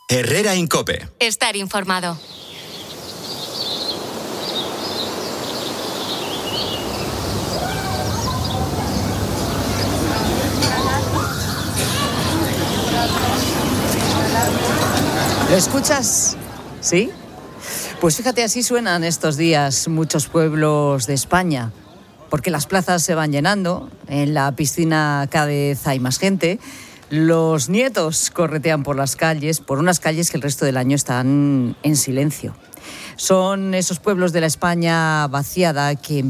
Herrera en COPE. Estar informado. ¿Lo escuchas? ¿Sí? Pues fíjate, así suenan estos días muchos pueblos de España, porque las plazas se van llenando, en la piscina cada vez hay más gente, los nietos corretean por las calles, por unas calles que el resto del año están en silencio. Son esos pueblos de la España vaciada que